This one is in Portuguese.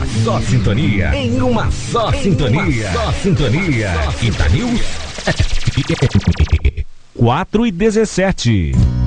só sintonia. Em uma só sintonia. Só sintonia. Itanews FM. 4:17.